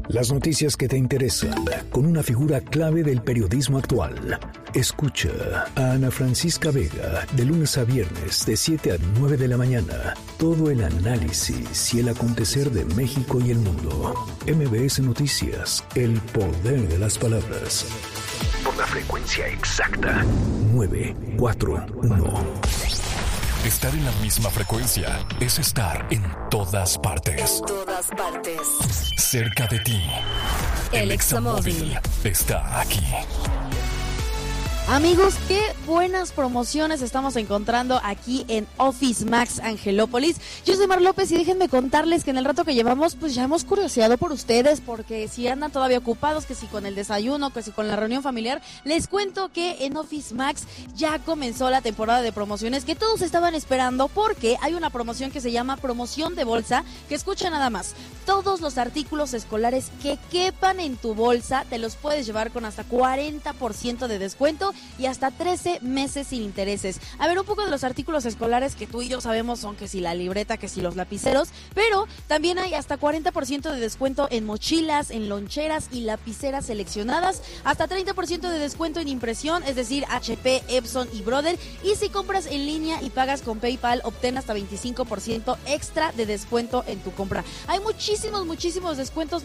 Las noticias que te interesan, con una figura clave del periodismo actual. Escucha a Ana Francisca Vega de lunes a viernes de 7 a 9 de la mañana. Todo el análisis y el acontecer de México y el mundo. MBS Noticias, el poder de las palabras. Por la frecuencia exacta, 941. Estar en la misma frecuencia es estar en todas partes. En todas partes. Cerca de ti. El Examóvil está aquí. Amigos, qué buenas promociones estamos encontrando aquí en Office Max Angelópolis. Yo soy Mar López y déjenme contarles que en el rato que llevamos, pues ya hemos curioseado por ustedes, porque si andan todavía ocupados, que si con el desayuno, que si con la reunión familiar, les cuento que en Office Max ya comenzó la temporada de promociones que todos estaban esperando, porque hay una promoción que se llama promoción de bolsa, que escucha nada más, todos los artículos escolares que quepan en tu bolsa, te los puedes llevar con hasta 40% de descuento y hasta 13 meses sin intereses. A ver, un poco de los artículos escolares que tú y yo sabemos son que si la libreta, que si los lapiceros, pero también hay hasta 40% de descuento en mochilas, en loncheras y lapiceras seleccionadas, hasta 30% de descuento en impresión, es decir, HP, Epson y Brother, y si compras en línea y pagas con PayPal, obtén hasta 25% extra de descuento en tu compra. Hay muchísimos descuentos